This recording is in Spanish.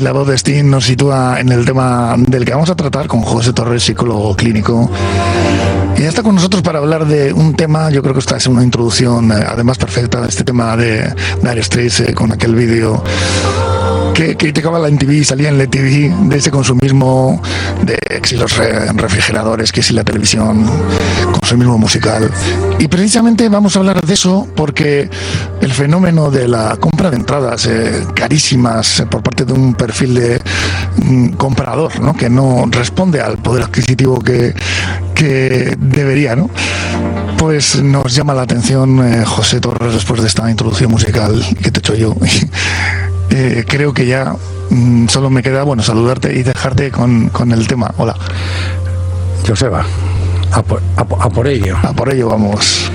la voz de Sting nos sitúa en el tema del que vamos a tratar con José Torres, psicólogo clínico. Y ya está con nosotros para hablar de un tema, yo creo que esta es una introducción además perfecta, este tema de Dire Straits con aquel vídeo que criticaba la MTV, salía en la TV, de ese consumismo, de que si los refrigeradores, que si la televisión, consumismo musical. Y precisamente vamos a hablar de eso porque el fenómeno de la compra de entradas carísimas por parte de un perfil de comprador, ¿no?, que no responde al poder adquisitivo que debería, ¿no? Pues nos llama la atención, José Torres, después de esta introducción musical que te he hecho yo. Creo que ya solo me queda, saludarte y dejarte con el tema. Hola. Joseba, a por ello. A por ello vamos.